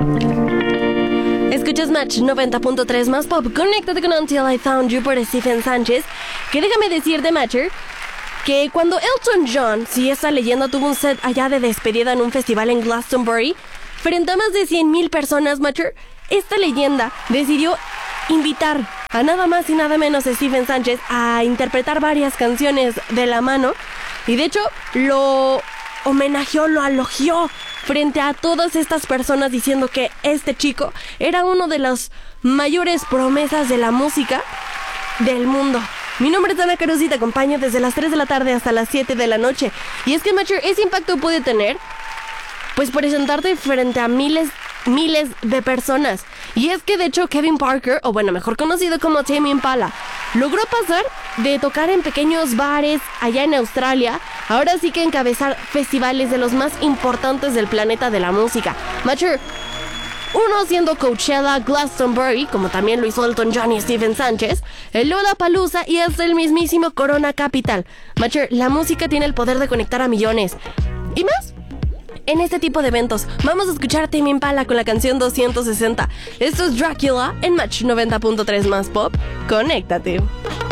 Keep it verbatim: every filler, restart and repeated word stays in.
Escuchas Match noventa punto tres más pop. Conéctate con Until I Found You por Stephen Sánchez. Que déjame decir de Matcher que cuando Elton John, si esa leyenda, tuvo un set allá de despedida en un festival en Glastonbury, frente a más de cien mil personas, Matcher, esta leyenda decidió invitar a nada más y nada menos a Stephen Sánchez a interpretar varias canciones de la mano. Y de hecho, lo homenajeó, lo elogió frente a todas estas personas, diciendo que este chico era uno de las mayores promesas de la música del mundo. Mi nombre es Ana Carus y te acompaño desde las tres de la tarde hasta las siete de la noche. Y es que, Matcher, ese impacto puede tener, pues, presentarte frente a miles, miles de personas. Y es que, de hecho, Kevin Parker, o bueno, mejor conocido como Tame Impala, logró pasar de tocar en pequeños bares allá en Australia, ahora sí que encabezar festivales de los más importantes del planeta de la música. Matcher, uno siendo Coachella, Glastonbury, como también lo hizo Elton John y Stephen Sánchez, el Lollapalooza y hasta el mismísimo Corona Capital. Matcher, la música tiene el poder de conectar a millones. ¿Y más? En este tipo de eventos, vamos a escuchar a Tame Impala con la canción doscientos sesenta. Esto es Dracula en Match noventa punto tres más pop. Conéctate.